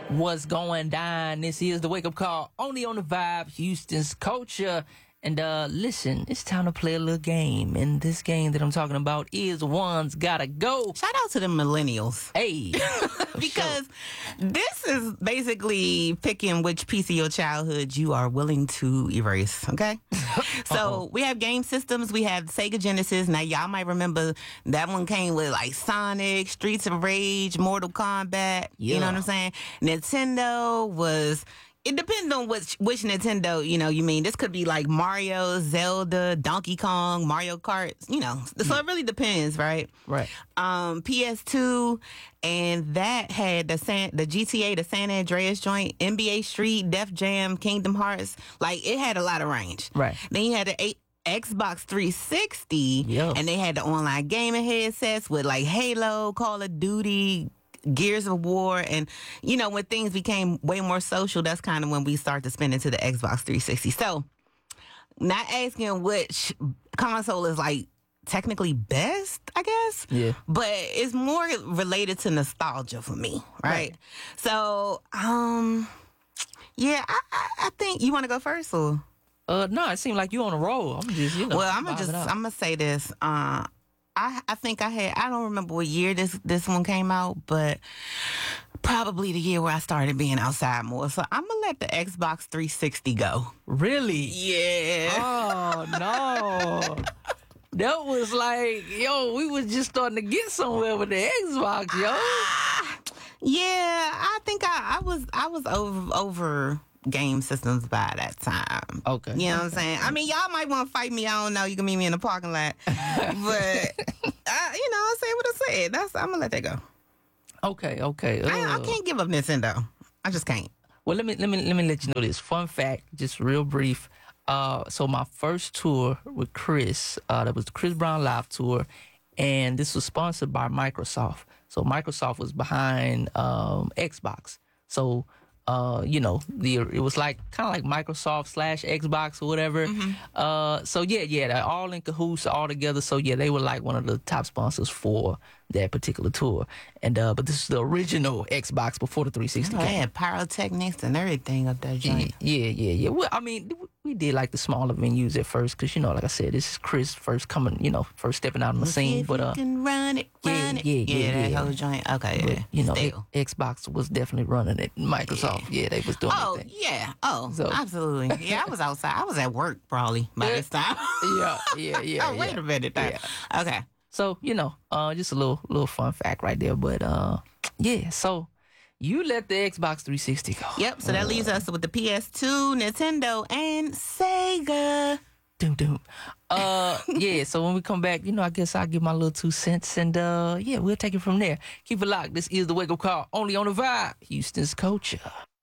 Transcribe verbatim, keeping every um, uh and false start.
What's going down? This is the Wake Up Call, only on the Vibe, Houston's culture. And uh, listen, it's time to play a little game. And this game that I'm talking about is One's Gotta Go. Shout out to the millennials. Hey. Because sure. This is basically picking which piece of your childhood you are willing to erase, okay? So Uh-oh. we have game systems. We have Sega Genesis. Now, y'all might remember that one came with like Sonic, Streets of Rage, Mortal Kombat. Yeah. You know what I'm saying? Nintendo was... It depends on which which Nintendo, you know, you mean. This could be like Mario, Zelda, Donkey Kong, Mario Kart, you know. So it really depends, right? Right. Um, P S two, and that had the San, the G T A, the San Andreas joint, N B A Street, Def Jam, Kingdom Hearts. Like, it had a lot of range. Right. Then you had the eight, Xbox three sixty, yeah. and they had the online gaming headsets with like Halo, Call of Duty, Gears of War, and you know, when things became way more social, that's kind of when we start to spin into the Xbox three sixty. So, not asking which console is like technically best, I guess. Yeah. But it's more related to nostalgia for me, right? right. So, um, yeah, I, I, I think you want to go first, or uh, no, it seemed like you on a roll. I'm just, you know. Well, I'm gonna just, I'm gonna say this. Uh, I, I think I had, I don't remember what year this, this one came out, but probably the year where I started being outside more. So I'm going to let the Xbox three sixty go. Really? Yeah. Oh, no. That was like, yo, we was just starting to get somewhere with the Xbox, yo. Ah, yeah, I think I, I was I was over over game systems by that time. Okay. You know what I'm saying? I mean, y'all might want to fight me. I don't know. You can meet me in the parking lot. But, I, you know, I'll say what I said. That's, I'm going to let that go. Okay, okay. Uh, I, I can't give up Nintendo. I just can't. Well, let me let me let me let you know this. Fun fact, just real brief. Uh, so my first tour with Chris, uh, that was the Chris Brown Live Tour, and this was sponsored by Microsoft. So Microsoft was behind um, Xbox. So Uh, you know, the it was like kind of like Microsoft slash Xbox or whatever. Mm-hmm. Uh, so yeah, yeah, they're all in cahoots, all together. So yeah, they were like one of the top sponsors for that particular tour. And uh, but this is the original Xbox before the three sixty. Oh, came. they had pyrotechnics and everything up there, joint. Yeah, yeah, yeah. Well, I mean, we did like the smaller venues at first because, you know, like I said, this is Chris first coming, you know, first stepping out on the scene. If but uh, you can run it, run yeah, it. yeah, yeah, yeah, that yeah. whole joint. Okay, but, yeah. you know, Still. Xbox was definitely running it. Microsoft, yeah, yeah they was doing Oh, their thing. yeah. Oh, So- absolutely. Yeah, I was outside. I was at work probably by this time. Yeah, yeah, yeah. oh, wait yeah. a minute. There. Okay. So, you know, uh, just a little little fun fact right there. But uh, yeah, so you let the Xbox three sixty go. Yep. So that Uh, leaves us with the P S two, Nintendo, and Sega. Doom, doom. Uh, yeah, so when we come back, you know, I guess I'll give my little two cents and uh, yeah, we'll take it from there. Keep it locked. This is the Wake Up Call, only on the Vibe, Houston's culture.